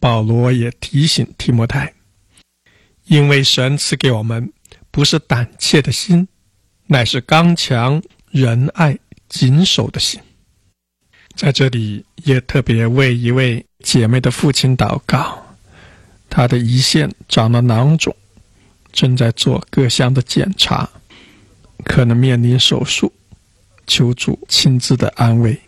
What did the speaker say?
保罗也提醒提摩太，因为神赐给我们不是胆怯的心，乃是刚强、仁爱、谨守的心。在这里也特别为一位姐妹的父亲祷告，他的胰腺长了囊肿，正在做各项的检查，可能面临手术，求主亲自的安慰。